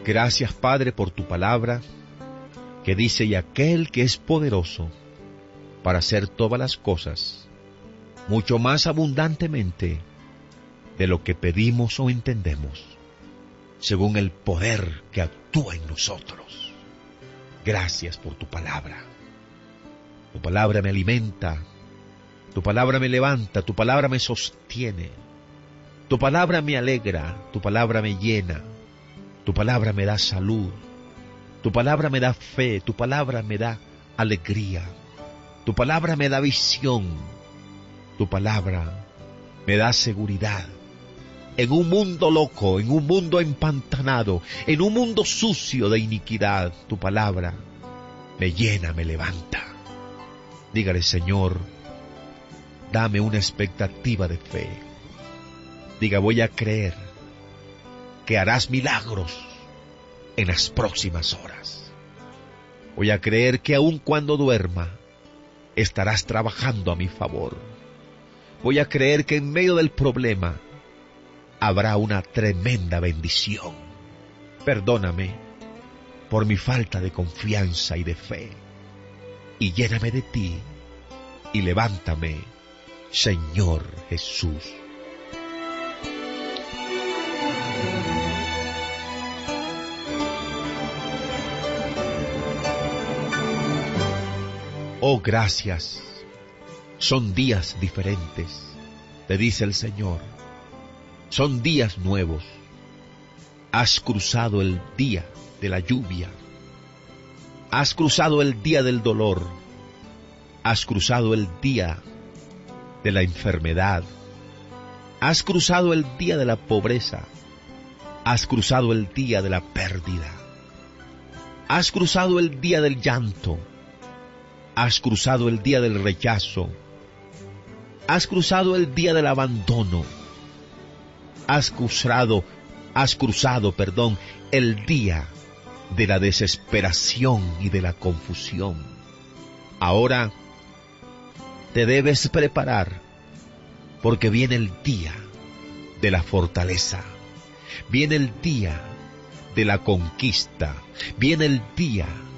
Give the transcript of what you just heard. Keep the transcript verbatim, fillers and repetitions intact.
Gracias, Padre, por tu palabra, que dice, y aquel que es poderoso para hacer todas las cosas, mucho más abundantemente de lo que pedimos o entendemos, según el poder que actúa en nosotros. Gracias por tu palabra. Tu palabra me alimenta, tu palabra me levanta, tu palabra me sostiene, tu palabra me alegra, tu palabra me llena, tu palabra me da salud, tu palabra me da fe, tu palabra me da alegría, tu palabra me da visión, tu palabra me da seguridad. En un mundo loco, en un mundo empantanado, en un mundo sucio de iniquidad, tu palabra me llena, me levanta. Dígale, Señor, dame una expectativa de fe. Diga, voy a creer que harás milagros en las próximas horas. Voy a creer que aun cuando duerma, estarás trabajando a mi favor. Voy a creer que en medio del problema habrá una tremenda bendición. Perdóname por mi falta de confianza y de fe, y lléname de ti, y levántame, Señor Jesús. Oh, gracias. Son días diferentes, te dice el Señor. Son días nuevos. Has cruzado el día de la lluvia. Has cruzado el día del dolor. Has cruzado el día de la enfermedad. Has cruzado el día de la pobreza. Has cruzado el día de la pérdida. Has cruzado el día del llanto. Has cruzado el día del rechazo. Has cruzado el día del abandono. Has cruzado, has cruzado, perdón, el día de la desesperación y de la confusión. Ahora te debes preparar, porque viene el día de la fortaleza, viene el día de la conquista, viene el día